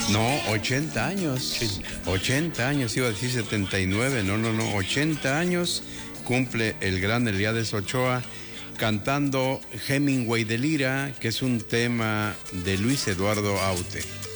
No, 80 años. 80 años, iba a decir 79. No, 80 años cumple el gran Eliades Ochoa cantando Hemingway de Lira, que es un tema de Luis Eduardo Aute.